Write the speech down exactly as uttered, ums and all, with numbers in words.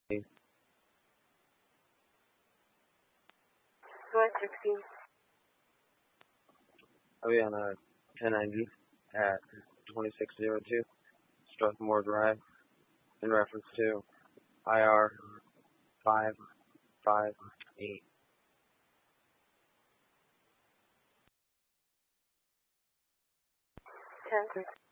Go ahead, sixteen. I'll be on a ten ninety at twenty-six oh two Strathmore Drive in reference to I R five five eight. ten.